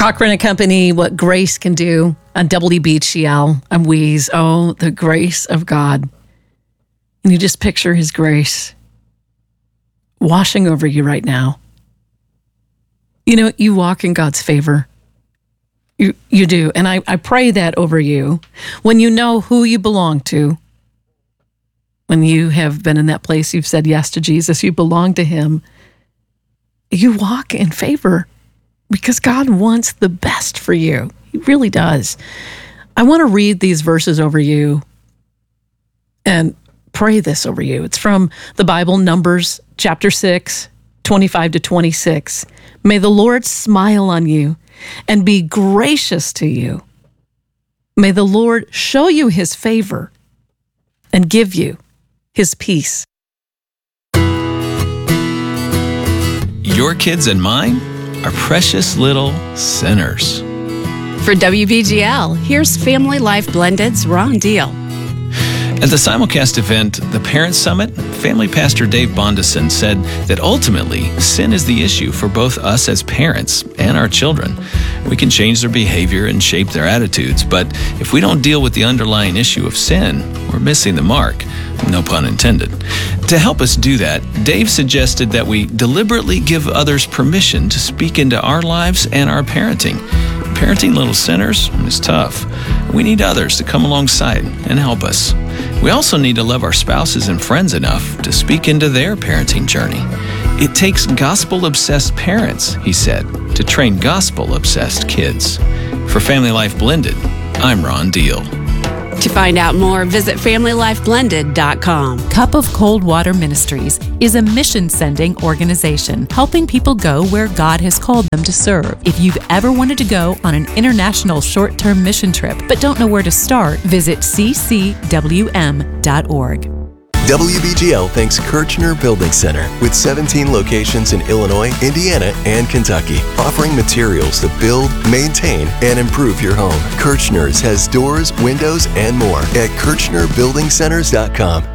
Cochran and Company, what grace can do on WBGL. I'm Weeze. Oh, the grace of God. And you just picture his grace washing over you right now. You know, you walk in God's favor. You do. And I pray that over you. When you know who you belong to, when you have been in that place, you've said yes to Jesus, you belong to him, you walk in favor because God wants the best for you. He really does. I want to read these verses over you and pray this over you. It's from the Bible, Numbers chapter 6, 25 to 26. May the Lord smile on you and be gracious to you. May the Lord show you his favor and give you his peace. Your kids and mine are precious little sinners. For WBGL, here's Family Life Blended's Ron Deal. At the simulcast event, the Parents Summit, family pastor Dave Bondison said that ultimately, sin is the issue for both us as parents and our children. We can change their behavior and shape their attitudes, but if we don't deal with the underlying issue of sin, we're missing the mark. No pun intended. To help us do that, Dave suggested that we deliberately give others permission to speak into our lives and our parenting. Parenting little sinners is tough. We need others to come alongside and help us. We also need to love our spouses and friends enough to speak into their parenting journey. It takes gospel-obsessed parents, he said, to train gospel-obsessed kids. For Family Life Blended, I'm Ron Deal. To find out more, visit FamilyLifeBlended.com. Cup of Cold Water Ministries is a mission-sending organization helping people go where God has called them to serve. If you've ever wanted to go on an international short-term mission trip but don't know where to start, visit ccwm.org. WBGL thanks Kirchner Building Center with 17 locations in Illinois, Indiana, and Kentucky, offering materials to build, maintain, and improve your home. Kirchner's has doors, windows, and more at KirchnerBuildingCenters.com.